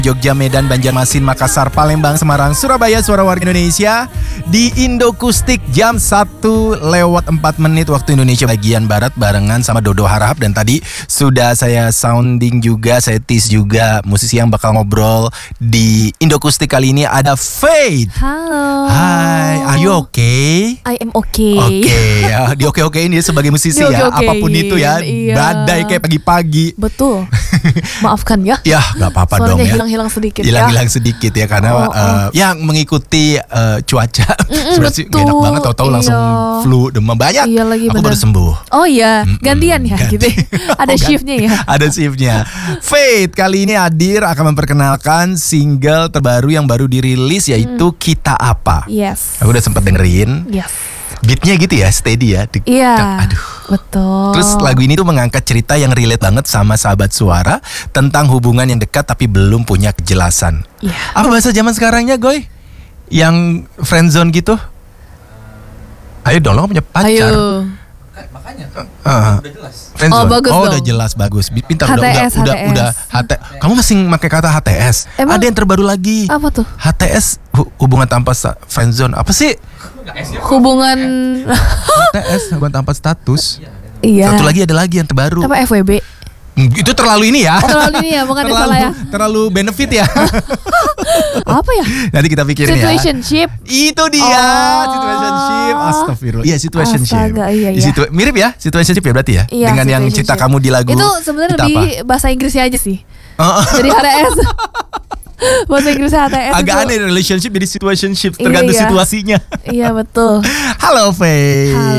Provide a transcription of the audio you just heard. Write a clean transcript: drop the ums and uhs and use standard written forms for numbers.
Jogja, Medan, Banjarmasin, Makassar, Palembang, Semarang, Surabaya, suara warga Indonesia di Indokustik jam 1:04 waktu Indonesia bagian Barat barengan sama Dodo Harahap. Dan tadi sudah saya sounding juga, saya tease juga musisi yang bakal ngobrol di Indokustik kali ini ada Faith. Halo. Hai, are you okay? I am okay. Oke, ya di oke ini sebagai musisi ya, apapun itu ya, iya. badai kayak pagi-pagi. Betul. Maafkan ya. Ya, nggak apa-apa dong Suaranya ya. hilang-hilang sedikit Hilang-hilang sedikit ya karena yang mengikuti cuaca sebenarnya sih nggak enak banget, tahu-tahu langsung flu, demam banyak. Iya lagi, aku bener. baru sembuh. Oh iya, gantian ya gitu. Ada shiftnya ya. Ada shiftnya. Faith kali ini hadir akan memperkenalkan single terbaru yang baru dirilis yaitu Kita Apa. Yes. Aku udah sempet dengerin. Yes. Beatnya gitu ya, steady ya. Iya. Aduh. Betul. Terus lagu ini tuh mengangkat cerita yang relate banget sama sahabat suara tentang hubungan yang dekat tapi belum punya kejelasan. Iya. Apa bahasa zaman sekarangnya, Goy? Yang friendzone gitu? Ayo dong, lo punya pacar. Ayo. Makanya udah jelas. Friendzone. Oh, bagus dong. Udah jelas, bagus. Pintar HTS. udah Kamu masih pakai kata HTS? Emang? Ada yang terbaru lagi. Apa tuh? HTS hubungan tanpa friendzone. Apa sih? Hubungan. HTS hubungan tanpa status. Iya. Satu lagi ada lagi yang terbaru. Apa FWB? Itu terlalu ini ya. Oh, terlalu ini ya, bukan salah ya. Terlalu benefit ya. Apa ya? Nanti kita pikirin ya. Situationship. Itu dia, Oh. situationship. Astagfirullah. Iya, situationship. Astaga, iya. Mirip ya, situationship ya berarti ya. Iya, dengan yang situationship. cita kamu di lagu. Itu sebenarnya Kita lebih Apa? bahasa Inggrisnya aja sih. Oh. Dari HTS. Bahasa Inggrisnya HTS. Agak itu. aneh relationship jadi situationship, tergantung Iya. situasinya. Iya betul. Halo Faye. Halo.